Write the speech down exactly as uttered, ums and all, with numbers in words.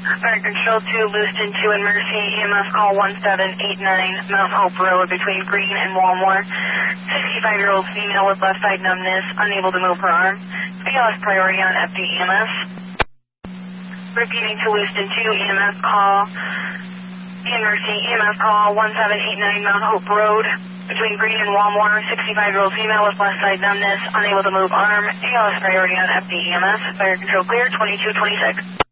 Fire Control two, Lewiston two and Mercy, E M S call one seven eight nine, Mount Hope Road between Green and Walmore. sixty-five-year-old female with left side numbness, unable to move her arm. A L S priority on F D E M S. Repeating to Lewiston two, E M S call, and Mercy, E M S call one seven eight nine, Mount Hope Road between Green and Walmore. sixty-five-year-old female with left side numbness, unable to move arm. A L S priority on F D E M S. Fire Control clear, twenty-two twenty-six.